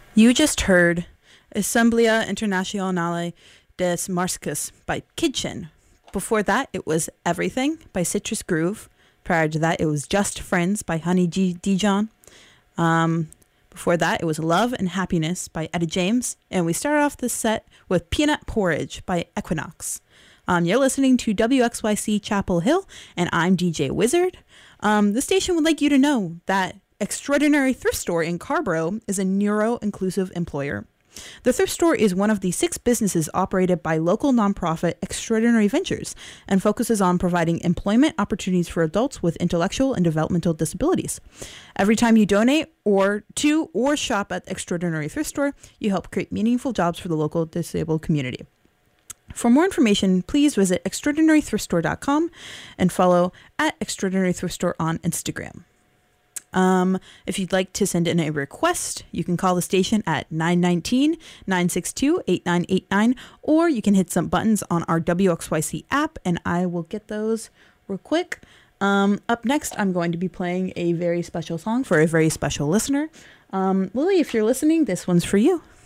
You just heard Assemblea Internacional des Marcas by Kitchen. Before that, it was Everything by Citrus Groove. Prior to that, it was Just Friends by Honey G. Dijon. Before that, it was Love and Happiness by Etta James. And we started off this set with Peanut Porridge by Equinox. You're listening to WXYC Chapel Hill, and I'm DJ Wizard. The station would like you to know that Extraordinary Thrift Store in Carborough is a neuro-inclusive employer. The thrift store is one of the 6 businesses operated by local nonprofit Extraordinary Ventures and focuses on providing employment opportunities for adults with intellectual and developmental disabilities. Every time you donate or shop at Extraordinary Thrift Store, you help create meaningful jobs for the local disabled community. For more information, please visit extraordinarythriftstore.com and follow at Extraordinary Thrift Store on Instagram. If you'd like to send in a request, you can call the station at 919-962-8989, or you can hit some buttons on our WXYC app, and I will get those real quick. Up next, I'm going to be playing a very special song for a very special listener. Lily, if you're listening, this one's for you.